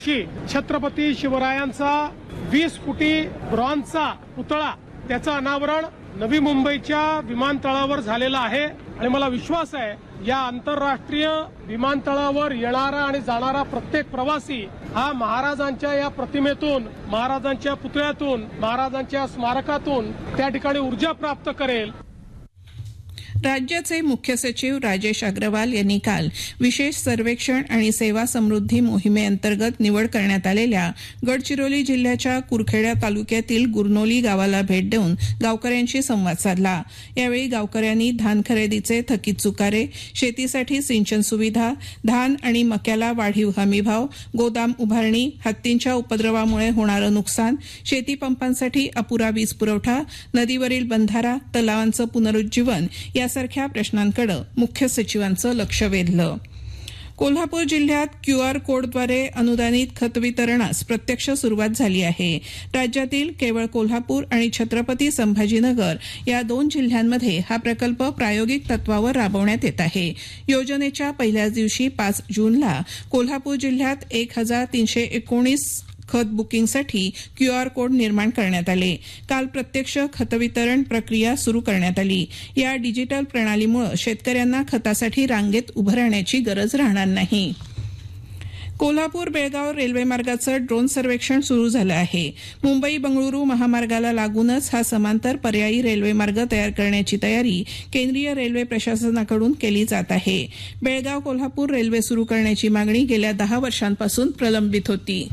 छत्रपती शिवरायांचा 20 फुटी ब्रॉन्झचा पुतळा त्याचं अनावरण नवी मुंबईच्या विमानतळावर झालेलं आहे आणि मला विश्वास आहे या आंतरराष्ट्रीय विमानतळावर येणारा आणि जाणारा प्रत्येक प्रवासी हा महाराजांच्या या प्रतिमेतून, महाराजांच्या पुतळ्यातून, महाराजांच्या स्मारकातून त्या ठिकाणी ऊर्जा प्राप्त करेल. राज्याचे मुख्य सचिव राजेश अग्रवाल यांनी काल विशेष सर्वेक्षण आणि सेवा समृद्धी मोहिमेअंतर्गत निवड करण्यात आलेल्या गडचिरोली जिल्ह्याच्या कुरखेडा तालुक्यातील गुरनोली गावाला भेट देऊन गावकऱ्यांशी संवाद साधला. यावेळी गावकऱ्यांनी धान खरेदीचे थकीत चुकारे, शेतीसाठी सिंचन सुविधा, धान आणि मक्याला वाढीव हमीभाव, गोदाम उभारणी, हत्तींच्या उपद्रवामुळे होणारं नुकसान, शेतीपंपांसाठी अपुरा वीज पुरवठा, नदीवरील बंधारा, तलावांचं पुनरुज्जीवन यासारख्या प्रश्नांकडे मुख्य सचिवांचं लक्ष वेधलं. कोल्हापूर जिल्ह्यात क्यूआर कोडद्वारे अनुदानित खत वितरणास प्रत्यक्ष सुरुवात झाली आहे. राज्यातील केवळ कोल्हापूर आणि छत्रपती संभाजीनगर या 2 जिल्ह्यांमध्ये हा प्रकल्प प्रायोगिक तत्वावर राबवण्यात येत आहे. योजनेच्या पहिल्याच दिवशी 5 जूनला कोल्हापूर जिल्ह्यात 1319 खत बुकिंगसाठी क्यूआर कोड निर्माण करण्यात आले. काल प्रत्यक्ष खत वितरण प्रक्रिया सुरू करण्यात आली. या डिजिटल प्रणालीमुळे शेतकऱ्यांना खतासाठी रांगेत उभं राहण्याची गरज राहणार नाही. कोल्हापूर बेळगाव रेल्वे मार्गाचं ड्रोन सर्वेक्षण सुरू झालं आहे. मुंबई बंगळुरू महामार्गाला लागूनच हा समांतर पर्यायी रेल्वे मार्ग तयार करण्याची तयारी केंद्रीय रेल्वे प्रशासनाकडून केली जात आहे. बेळगाव कोल्हापूर रेल्वे सुरू करण्याची मागणी गेल्या 10 वर्षांपासून प्रलंबित होती.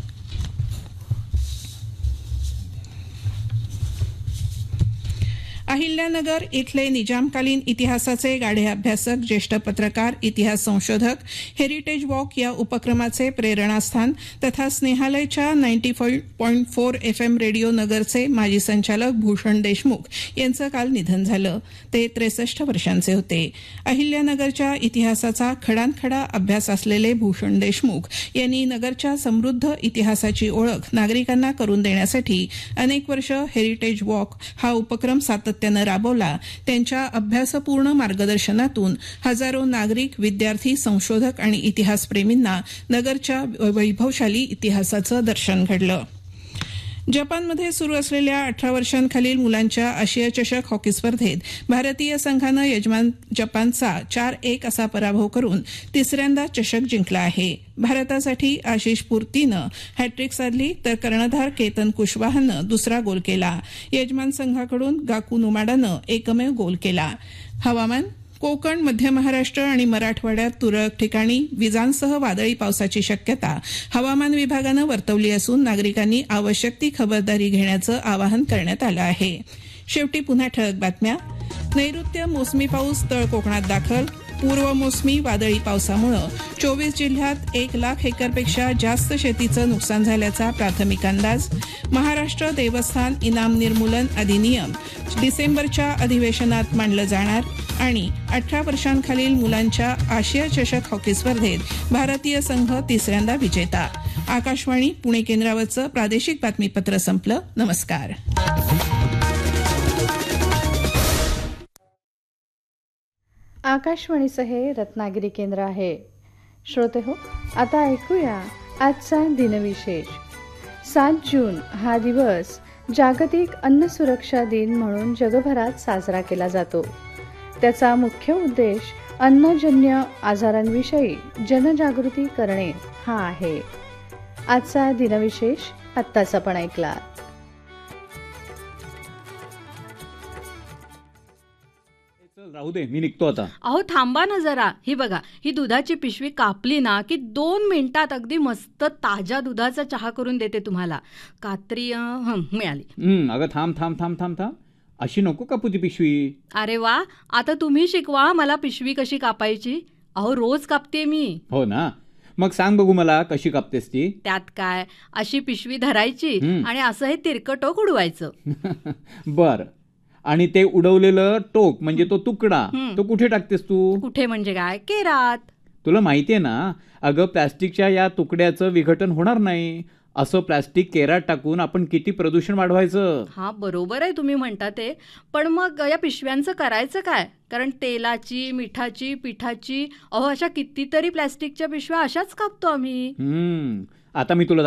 अहिल्यानगर इथले निजामकालीन इतिहासाचे गाढे अभ्यासक, ज्येष्ठ पत्रकार, इतिहास संशोधक, हेरिटेज वॉक या उपक्रमाचे प्रेरणास्थान तथा स्नेहालयच्या 90.4 FM रेडिओ नगरचे माजी संचालक भूषण देशमुख यांचं काल निधन झालं. ते 63 वर्षांचे होते. अहिल्यानगरच्या इतिहासाचा खडानखडा अभ्यास असलेले भूषण देशमुख यांनी नगरच्या समृद्ध इतिहासाची ओळख नागरिकांना करून देण्यासाठी अनेक वर्ष हेरिटेज वॉक हा उपक्रम सातत्याने राबवला. त्यांच्या अभ्यासपूर्ण मार्गदर्शनातून हजारो नागरिक, विद्यार्थी, संशोधक आणि इतिहासप्रेमींना नगरच्या वैभवशाली इतिहासाचं दर्शन घडलं. जपानमध्ये सुरू असलेल्या 18 वर्षांखालील मुलांच्या आशिया चषक हॉकी स्पर्धेत भारतीय संघानं यजमान जपानचा 4-1 असा पराभव करून तिसऱ्यांदा चषक जिंकला आहे. भारतासाठी आशिष पुर्तीनं हॅट्रिक साधली तर कर्णधार केतन कुशवाहानं दुसरा गोल केला. यजमान संघाकडून गाकू नुमाडानं एकमेव गोल केला. हवामान. कोकण, मध्य महाराष्ट्र आणि मराठवाड्यात तुरळक ठिकाणी विजांसह वादळी पावसाची शक्यता हवामान विभागानं वर्तवली असून नागरिकांनी आवश्यक ती खबरदारी घेण्याचं आवाहन करण्यात आलं आहे. शेवटी पुन्हा ठळक बातम्या. नैऋत्य मोसमी पाऊस तळ कोकणात दाखल. पूर्व मोसमी वादळी पावसामुळे 24 जिल्ह्यात 1 लाख हेक्टरपेक्षा जास्त शेतीचं नुकसान झाल्याचा प्राथमिक अंदाज. महाराष्ट्र देवस्थान इनाम निर्मूलन अधिनियम डिसेंबरच्या अधिवेशनात मांडलं जाणार. आणि 18 वर्षांखालील मुलांच्या आशिया चषक हॉकी स्पर्धेत भारतीय संघ तिसऱ्यांदा विजेता. आकाशवाणी पुणे केंद्रावरचं प्रादेशिक बातमीपत्र संपलं. नमस्कार. आकाशवाणीचं हे रत्नागिरी केंद्र आहे. श्रोते हो, आता ऐकूया आजचा दिनविशेष. 7 जून हा दिवस जागतिक अन्न सुरक्षा दिन म्हणून जगभरात साजरा केला जातो. त्याचा मुख्य उद्देश अन्नजन्य आजारांविषयी जनजागृती करणे हा आहे. आजचा दिनविशेष आत्ताच आपण ऐकला. राहू दे, मी निघतो आता. अहो थांबा ना जरा. ही बघा, ही दुधाची पिशवी कापली ना की 2 मिनिटात अगदी मस्त ताज्या दुधाचा चहा करून देते तुम्हाला. कात्री मिळाली. अगं थांब थांब थांब थांब थांब, अशी नको कापू ती पिशवी. अरे वा, आता तुम्ही शिकवा मला पिशवी कशी कापायची. अहो रोज कापते मी. हो ना, मग सांग बघू मला कशी कापतेस ती. त्यात काय, अशी पिशवी धरायची आणि असं हे तिरकं टोक उडवायचं. बर, आणि ते उडवलेलं टोक म्हणजे तो तुकडा तो कुठे टाकतेस तू? कुठे म्हणजे काय, केरात. तुला माहितीये ना, अगं प्लॅस्टिकच्या या तुकड्याचं विघटन होणार नाही. असं प्लॅस्टिक केरात टाकून आपण किती प्रदूषण वाढवायचं. हा बरोबर आहे तुम्ही म्हणता ते, पण मग या पिशव्यांचं करायचं काय? कारण तेलाची, मिठाची, पिठाची, अहो अशा कितीतरी प्लॅस्टिकच्या पिशव्या अशाच कापतो आम्ही. आता मी तुला